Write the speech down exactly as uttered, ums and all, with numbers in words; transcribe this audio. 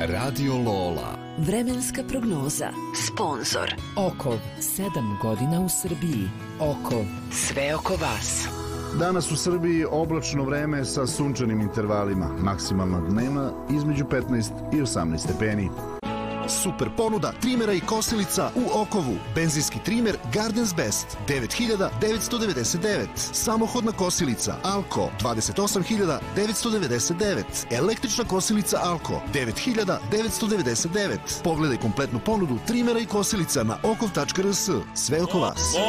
Radio Lola. Vremenska prognoza. Sponzor Okov, sedam godina u Srbiji. Okov, sve oko vas. Danas u Srbiji oblačno vreme sa sunčanim intervalima. Maksimalna dnevna između petnaest i osamnaest stepeni. Super ponuda trimera i kosilica u Okovu. Benzinski trimer Gardens Best devet hiljada devetsto devedeset devet. Samohodna kosilica Alko dvadeset osam hiljada devetsto devedeset devet. Električna kosilica Alko devet hiljada devetsto devedeset devet. Pogledaj kompletnu ponudu trimera i kosilica na okov tačka rs. Sve oko vas.